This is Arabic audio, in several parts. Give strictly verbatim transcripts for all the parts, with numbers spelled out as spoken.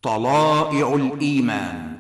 طلائع الإيمان،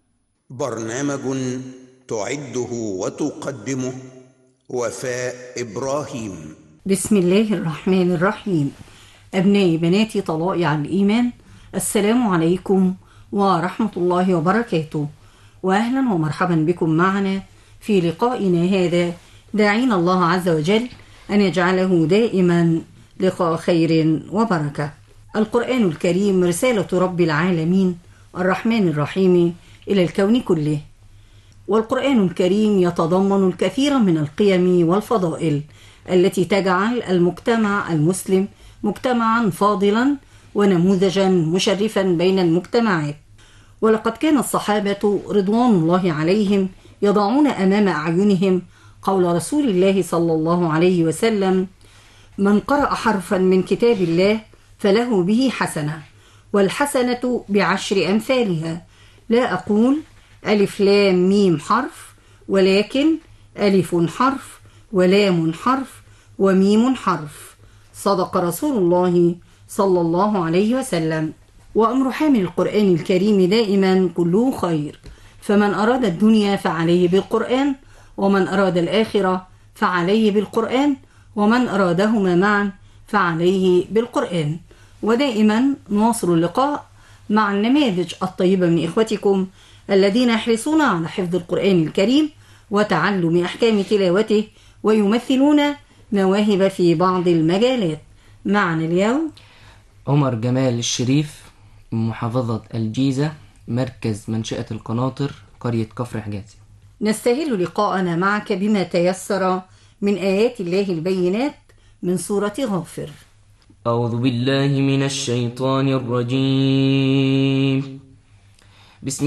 برنامج تعده وتقدمه وفاء إبراهيم. بسم الله الرحمن الرحيم. أبنائي بناتي طلائع الإيمان، السلام عليكم ورحمة الله وبركاته، وأهلا ومرحبا بكم معنا في لقائنا هذا، داعين الله عز وجل أن يجعله دائما لقاء خير وبركة. القرآن الكريم رسالة رب العالمين الرحمن الرحيم إلى الكون كله، والقرآن الكريم يتضمن الكثير من القيم والفضائل التي تجعل المجتمع المسلم مجتمعا فاضلا ونموذجا مشرفا بين المجتمعات. ولقد كان الصحابة رضوان الله عليهم يضعون أمام أعينهم قول رسول الله صلى الله عليه وسلم: من قرأ حرفا من كتاب الله فله به حسنة، والحسنة بعشر أمثالها، لا أقول ألف لام ميم حرف، ولكن ألف حرف ولام حرف وميم حرف. صدق رسول الله صلى الله عليه وسلم. وأمر حامل القرآن الكريم دائما كله خير، فمن أراد الدنيا فعليه بالقرآن، ومن أراد الآخرة فعليه بالقرآن، ومن أرادهما معا فعليه بالقرآن. ودائما نواصل اللقاء مع النماذج الطيبة من إخوتكم الذين يحرصون على حفظ القرآن الكريم وتعلم أحكام تلاوته، ويمثلون مواهب في بعض المجالات. معنا اليوم عمر جمال الشريف من محافظة الجيزة، مركز منشأة القناطر، قرية كفر حجازي. نستهل لقاءنا معك بما تيسر من آيات الله البينات من سورة غافر. أعوذ بالله من الشيطان الرجيم. بسم